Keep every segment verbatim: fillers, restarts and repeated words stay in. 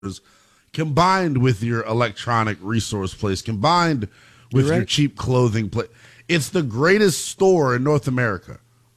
combined with your electronic resource place, combined with right. your cheap clothing place. It's the greatest store in North America.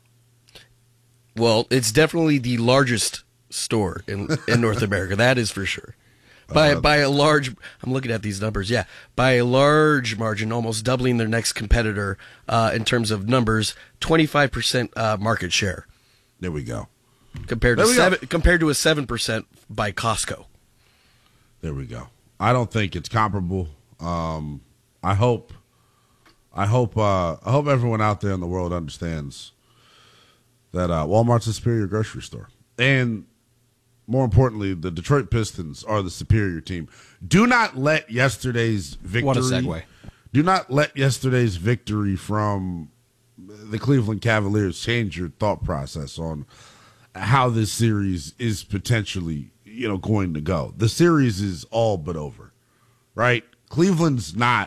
Well, it's definitely the largest store in in North America. That is for sure. By uh, by a large, I'm looking at these numbers. Yeah, by a large margin, almost doubling their next competitor uh, in terms of numbers. twenty-five percent uh, market share. There we go. Compared there to we seven, go. compared to a seven percent by Costco. There we go. I don't think it's comparable. Um, I hope, I hope, uh, I hope everyone out there in the world understands that uh, Walmart's a superior grocery store, and more importantly, the Detroit Pistons are the superior team. Do not let yesterday's victory. What a segue. Do not let yesterday's victory from the Cleveland Cavaliers change your thought process on how this series is potentially, you know, going to go. The series is all but over, right? Cleveland's not.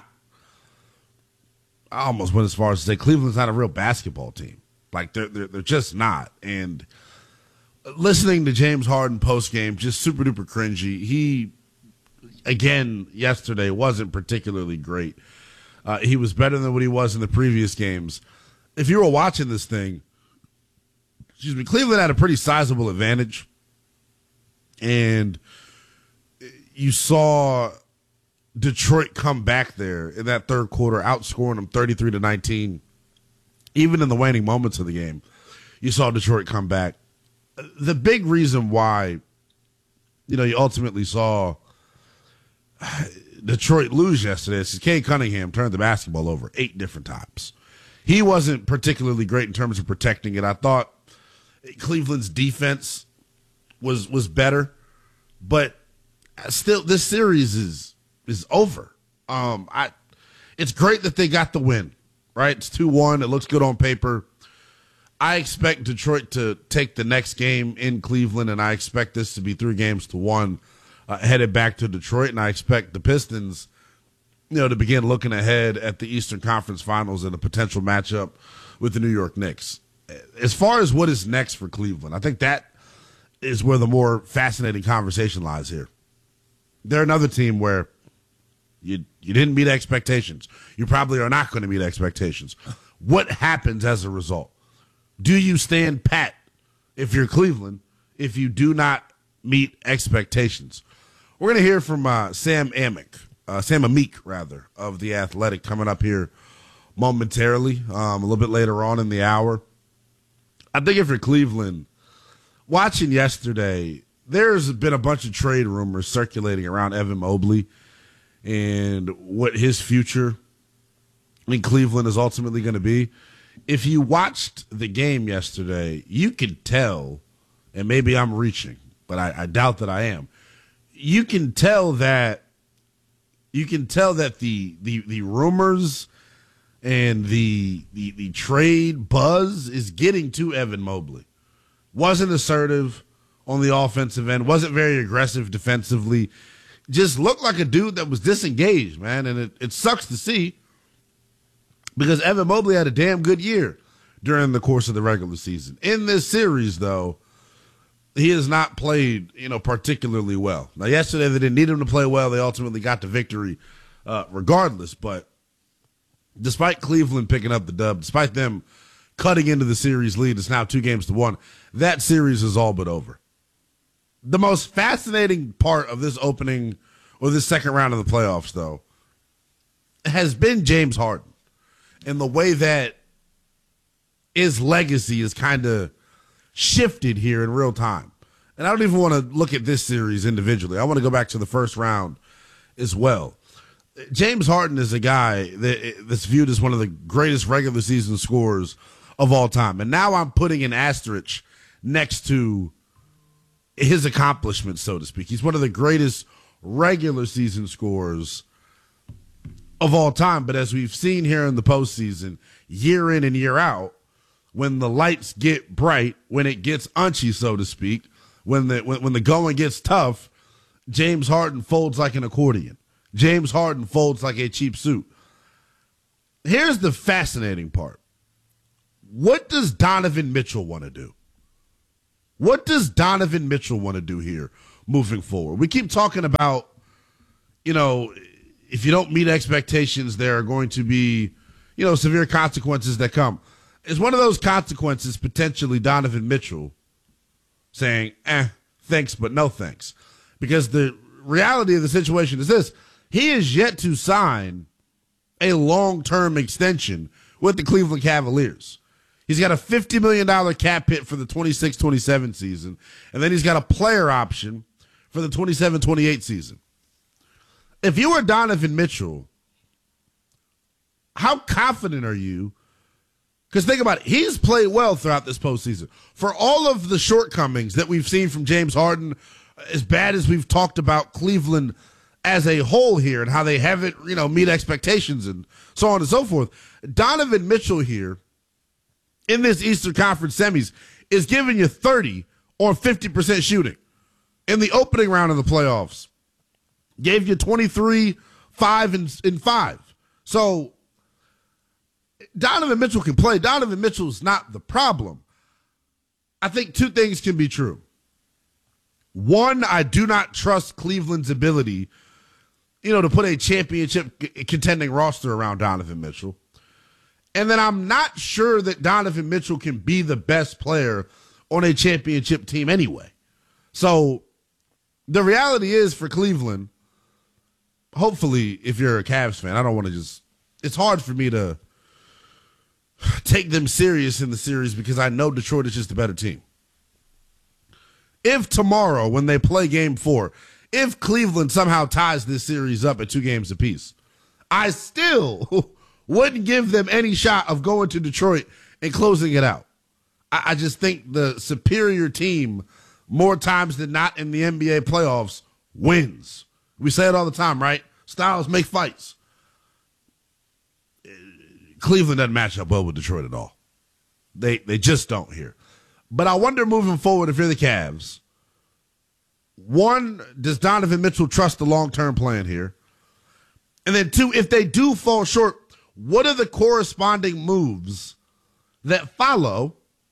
I almost went as far as to say Cleveland's not a real basketball team. Like they're they're, they're just not. And listening to James Harden post game, just super duper cringy. He again yesterday wasn't particularly great. Uh, he was better than what he was in the previous games. If you were watching this thing, excuse me, Cleveland had a pretty sizable advantage, and you saw Detroit come back there in that third quarter, outscoring them thirty-three to nineteen. Even in the waning moments of the game, you saw Detroit come back. The big reason why, you know, you ultimately saw Detroit lose yesterday is Cade Cunningham turned the basketball over eight different times. He wasn't particularly great in terms of protecting it. I thought Cleveland's defense was was better, but still, this series is is over. Um, I, it's great that they got the win, right? It's two one. It looks good on paper. I expect Detroit to take the next game in Cleveland, and I expect this to be three games to one uh, headed back to Detroit, and I expect the Pistons, you know, to begin looking ahead at the Eastern Conference Finals and a potential matchup with the New York Knicks. As far as what is next for Cleveland, I think that is where the more fascinating conversation lies here. They're another team where you you didn't meet expectations. You probably are not going to meet expectations. What happens as a result? Do you stand pat if you're Cleveland if you do not meet expectations? We're going to hear from uh, Sam Amick, uh, Sam Amick, rather, of The Athletic coming up here momentarily, um, a little bit later on in the hour. I think if you're Cleveland, watching yesterday, there's been a bunch of trade rumors circulating around Evan Mobley and what his future in Cleveland is ultimately going to be. If you watched the game yesterday, you could tell, and maybe I'm reaching, but I, I doubt that I am. You can tell that you can tell that the the, the rumors and the, the the trade buzz is getting to Evan Mobley. Wasn't assertive on the offensive end, wasn't very aggressive defensively. Just looked like a dude that was disengaged, man, and it, it sucks to see. Because Evan Mobley had a damn good year during the course of the regular season. In this series, though, he has not played, you know, particularly well. Now, yesterday they didn't need him to play well. They ultimately got the victory uh, regardless. But despite Cleveland picking up the dub, despite them cutting into the series lead, it's now two games to one, that series is all but over. The most fascinating part of this opening or this second round of the playoffs, though, has been James Harden. And the way that his legacy is kind of shifted here in real time. And I don't even want to look at this series individually. I want to go back to the first round as well. James Harden is a guy that, that's viewed as one of the greatest regular season scorers of all time. And now I'm putting an asterisk next to his accomplishments, so to speak. He's one of the greatest regular season scorers of all time. But as we've seen here in the postseason, year in and year out, when the lights get bright, when it gets unchy, so to speak, when the when, when the going gets tough, James Harden folds like an accordion. James Harden folds like a cheap suit. Here's the fascinating part. What does Donovan Mitchell want to do? What does Donovan Mitchell want to do here moving forward. We keep talking about, you know, if you don't meet expectations, there are going to be, you know, severe consequences that come. Is one of those consequences potentially Donovan Mitchell saying, eh, thanks, but no thanks? Because the reality of the situation is this: he is yet to sign a long-term extension with the Cleveland Cavaliers. He's got a fifty million dollars cap hit for the twenty-six twenty-seven season, and then he's got a player option for the twenty-seven twenty-eight season. If you were Donovan Mitchell, how confident are you? Because think about it, he's played well throughout this postseason. For all of the shortcomings that we've seen from James Harden, as bad as we've talked about Cleveland as a whole here and how they haven't, you know, meet expectations and so on and so forth, Donovan Mitchell here in this Eastern Conference semis is giving you thirty on fifty percent shooting. In the opening round of the playoffs, gave you twenty-three, five, and, and five. So Donovan Mitchell can play. Donovan Mitchell's not the problem. I think two things can be true. One, I do not trust Cleveland's ability, you know, to put a championship contending roster around Donovan Mitchell. And then I'm not sure that Donovan Mitchell can be the best player on a championship team anyway. So the reality is for Cleveland, hopefully, if you're a Cavs fan, I don't want to just, it's hard for me to take them serious in the series because I know Detroit is just a better team. If tomorrow, when they play game four, if Cleveland somehow ties this series up at two games apiece, I still wouldn't give them any shot of going to Detroit and closing it out. I, I just think the superior team, more times than not in the N B A playoffs, wins. We say it all the time, right? Styles make fights. Cleveland doesn't match up well with Detroit at all. They they just don't here. But I wonder moving forward, if you're the Cavs, one, does Donovan Mitchell trust the long-term plan here? And then two, if they do fall short, what are the corresponding moves that follow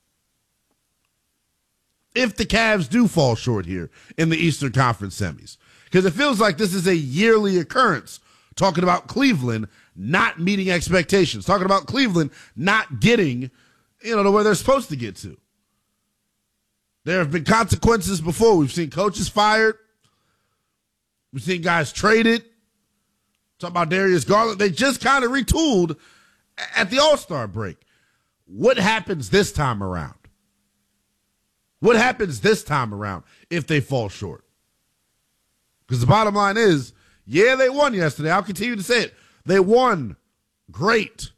if the Cavs do fall short here in the Eastern Conference semis? Because it feels like this is a yearly occurrence, talking about Cleveland not meeting expectations, talking about Cleveland not getting, you know, to where they're supposed to get to. There have been consequences before. We've seen coaches fired. We've seen guys traded. Talk about Darius Garland. They just kind of retooled at the All-Star break. What happens this time around? What happens this time around if they fall short? Because the bottom line is, yeah, they won yesterday. I'll continue to say it. They won. Great.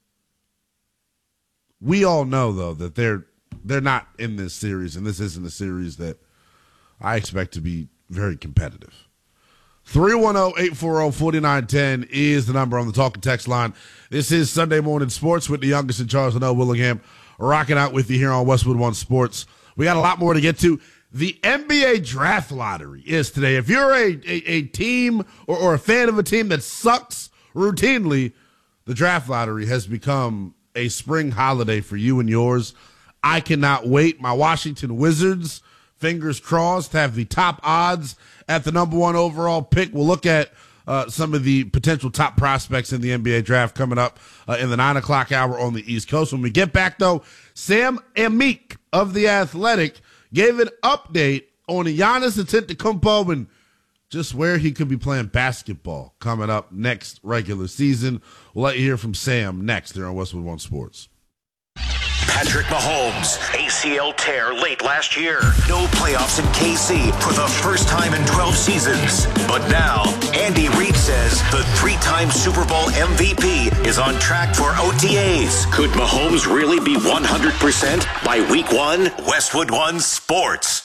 We all know, though, that they're they're not in this series, and this isn't a series that I expect to be very competitive. three one zero, eight four zero, four nine one zero is the number on the talk and text line. This is Sunday Morning Sports with the youngest in Charles and L. Willingham, rocking out with you here on Westwood One Sports. We got a lot more to get to. The N B A draft lottery is today. If you're a, a, a team or, or a fan of a team that sucks routinely, the draft lottery has become a spring holiday for you and yours. I cannot wait. My Washington Wizards, fingers crossed, have the top odds at the number one overall pick. We'll look at uh, some of the potential top prospects in the N B A draft coming up uh, in the nine o'clock hour on the East Coast. When we get back, though, Sam Amick of The Athletic gave an update on Giannis Antetokounmpo and just where he could be playing basketball coming up next regular season. We'll let you hear from Sam next here on Westwood One Sports. Patrick Mahomes, A C L tear late last year. No playoffs in K C for the first time in twelve seasons. But now, Andy Reid says the three-time Super Bowl M V P is on track for O T As. Could Mahomes really be one hundred percent by week one? Westwood One Sports.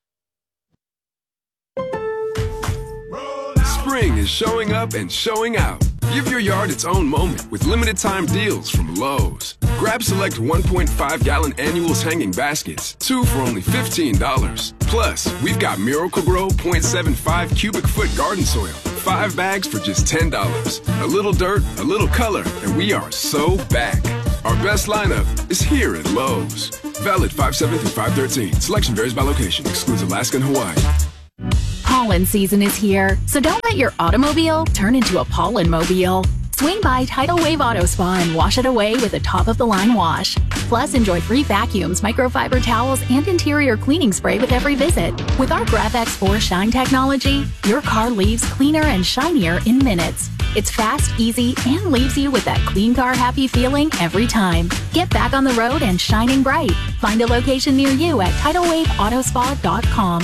Spring is showing up and showing out. Give your yard its own moment with limited time deals from Lowe's. Grab select one point five gallon annuals hanging baskets, two for only fifteen dollars. Plus, we've got Miracle-Gro zero point seven five cubic foot garden soil, five bags for just ten dollars. A little dirt, a little color, and we are so back. Our best lineup is here at Lowe's. Valid five seven through five thirteen. Selection varies by location. Excludes Alaska and Hawaii. Hallway Pollen season is here, so don't let your automobile turn into a pollen mobile. Swing by Tidal Wave Auto Spa and wash it away with a top-of-the-line wash. Plus, enjoy free vacuums, microfiber towels, and interior cleaning spray with every visit. With our GravX four Shine technology, your car leaves cleaner and shinier in minutes. It's fast, easy, and leaves you with that clean car happy feeling every time. Get back on the road and shining bright. Find a location near you at tidal wave auto spa dot com.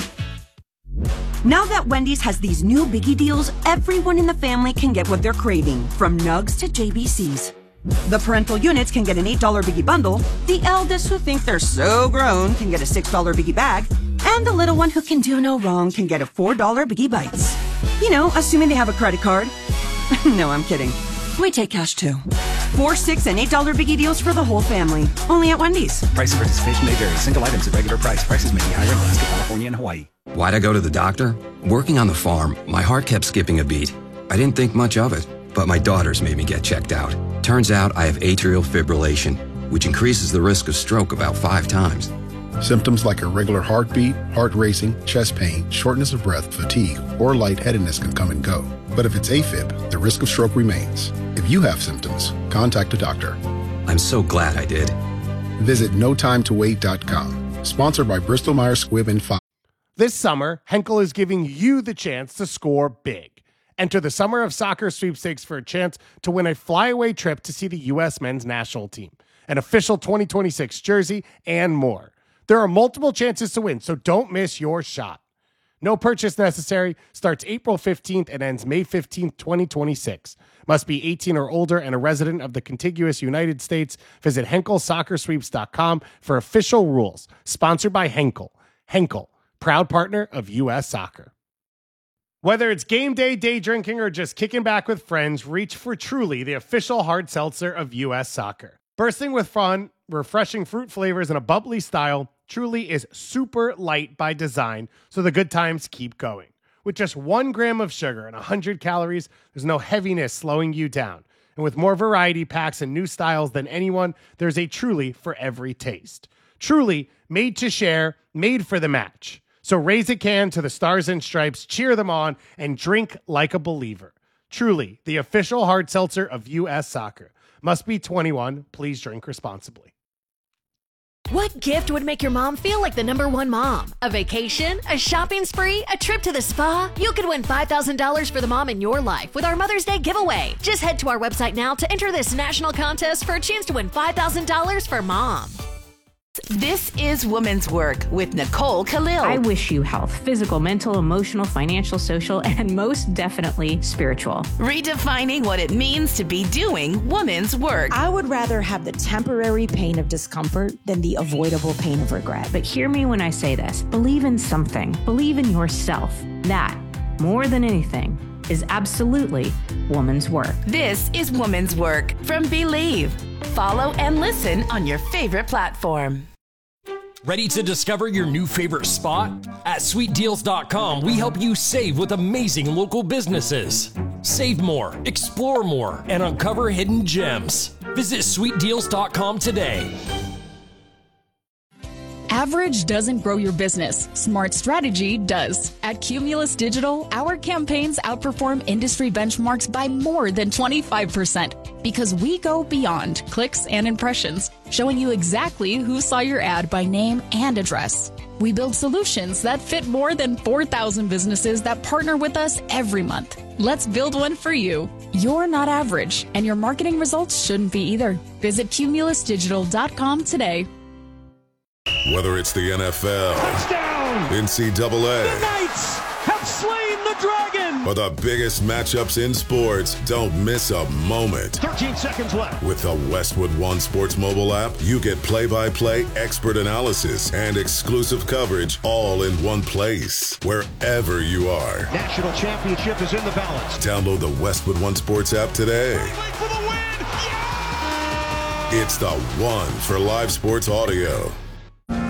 Now that Wendy's has these new biggie deals, everyone in the family can get what they're craving, from nugs to J B Cs. The parental units can get an eight dollar biggie bundle, the eldest who think they're so grown can get a six dollar biggie bag, and the little one who can do no wrong can get a four dollar biggie bites. You know, assuming they have a credit card. No, I'm kidding. We take cash too. Four, six, and eight dollar biggie deals for the whole family. Only at Wendy's. Price of participation may vary. Single items at regular price. Prices may be higher in Alaska, California, and Hawaii. Why'd I go to the doctor? Working on the farm, my heart kept skipping a beat. I didn't think much of it, but my daughters made me get checked out. Turns out I have atrial fibrillation, which increases the risk of stroke about five times. Symptoms like irregular heartbeat, heart racing, chest pain, shortness of breath, fatigue, or lightheadedness can come and go. But if it's AFib, the risk of stroke remains. If you have symptoms, contact a doctor. I'm so glad I did. Visit no time to wait dot com. Sponsored by Bristol Myers Squibb and Fox. This summer, Henkel is giving you the chance to score big. Enter the Summer of Soccer sweepstakes for a chance to win a flyaway trip to see the U S men's national team, an official twenty twenty-six jersey, and more. There are multiple chances to win, so don't miss your shot. No purchase necessary. Starts April fifteenth and ends May fifteenth, twenty twenty-six. Must be eighteen or older and a resident of the contiguous United States. Visit henkel soccer sweeps dot com for official rules. Sponsored by Henkel. Henkel, proud partner of U S Soccer. Whether it's game day, day drinking, or just kicking back with friends, reach for Truly, the official hard seltzer of U S Soccer. Bursting with fun, refreshing fruit flavors, and a bubbly style, Truly is super light by design, so the good times keep going. With just one gram of sugar and one hundred calories, there's no heaviness slowing you down. And with more variety packs and new styles than anyone, there's a Truly for every taste. Truly, made to share, made for the match. So raise a can to the Stars and Stripes, cheer them on, and drink like a believer. Truly, the official hard seltzer of U S Soccer. Must be twenty-one. Please drink responsibly. What gift would make your mom feel like the number one mom? A vacation? A shopping spree? A trip to the spa? You could win five thousand dollars for the mom in your life with our Mother's Day giveaway. Just head to our website now to enter this national contest for a chance to win five thousand dollars for mom. This is Woman's Work with Nicole Khalil. I wish you health, physical, mental, emotional, financial, social, and most definitely spiritual. Redefining what it means to be doing woman's work. I would rather have the temporary pain of discomfort than the avoidable pain of regret. But hear me when I say this. Believe in something. Believe in yourself. That, more than anything, is absolutely woman's work. This is Woman's Work from Believe. Follow and listen on your favorite platform. Ready to discover your new favorite spot? At sweet deals dot com, we help you save with amazing local businesses. Save more, explore more, and uncover hidden gems. Visit sweet deals dot com today. Average doesn't grow your business. Smart strategy does. At Cumulus Digital, our campaigns outperform industry benchmarks by more than twenty-five percent because we go beyond clicks and impressions, showing you exactly who saw your ad by name and address. We build solutions that fit more than four thousand businesses that partner with us every month. Let's build one for you. You're not average, and your marketing results shouldn't be either. Visit cumulus digital dot com today. Whether it's the N F L, touchdown, N C double A, the Knights have slain the dragon, or the biggest matchups in sports, don't miss a moment. thirteen seconds left. With the Westwood One Sports mobile app, you get play-by-play expert analysis and exclusive coverage all in one place, wherever you are. National championship is in the balance. Download the Westwood One Sports app today. For the win. Yeah! It's the one for live sports audio.